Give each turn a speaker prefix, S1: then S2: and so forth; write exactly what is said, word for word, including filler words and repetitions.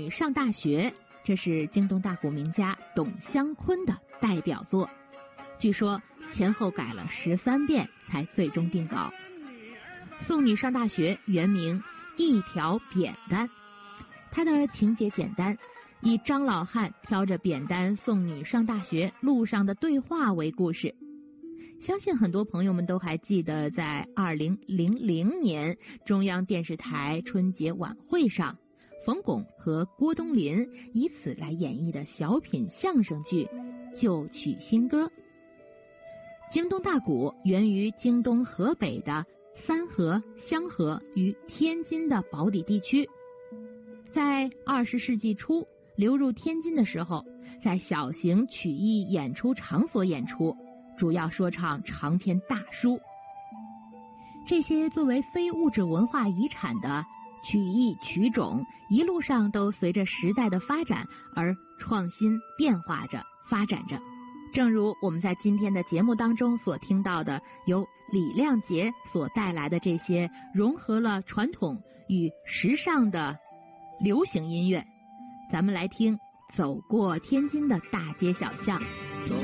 S1: 女上大学》，这是京东大鼓名家董湘坤的代表作，据说前后改了十三遍才最终定稿。《送女上大学》原名《一条扁担》，它的情节简单，以张老汉挑着扁担送女上大学路上的对话为故事。相信很多朋友们都还记得，在二零零零年中央电视台春节晚会上，冯巩和郭冬临以此来演绎的小品相声剧《旧曲新歌》。京东大鼓源于京东河北的三河、香河与天津的宝坻地区，在二十世纪初流入天津的时候，在小型曲艺演出场所演出，主要说唱长篇大书。这些作为非物质文化遗产的曲艺曲种，一路上都随着时代的发展而创新变化着发展着。正如我们在今天的节目当中所听到的，由李亮杰所带来的这些融合了传统与时尚的流行音乐，咱们来听《走过天津的大街小巷》。